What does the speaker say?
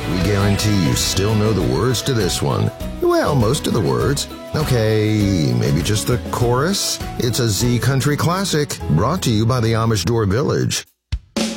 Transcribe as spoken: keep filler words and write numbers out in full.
we guarantee you still know the words to this one. Well, most of the words. Okay, maybe just the chorus? It's a Z Country classic, brought to you by the Amish Door Village.